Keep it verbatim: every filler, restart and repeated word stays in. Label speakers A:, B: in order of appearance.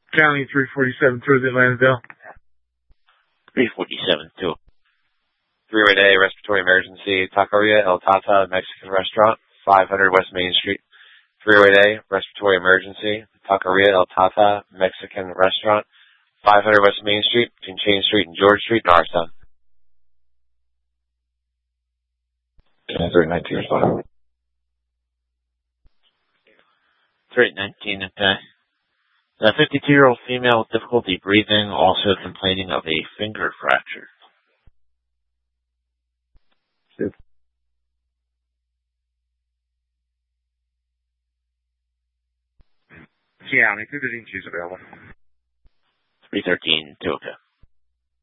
A: County three forty-seven through the Atlanta Dale.
B: three forty-seven, two. Three-way day, respiratory emergency, Taqueria El Tata, Mexican restaurant, five hundred West Main Street. Three-way day, respiratory emergency, Taqueria El Tata, Mexican restaurant, five hundred West Main Street, between Chain Street and George Street, Norristown.
C: three nineteen responding.
B: three nineteen, okay. A fifty-two-year-old female with difficulty breathing, also complaining of a finger fracture.
C: Good.
A: County, through the Dean Choose available.
B: three thirteen, two, okay.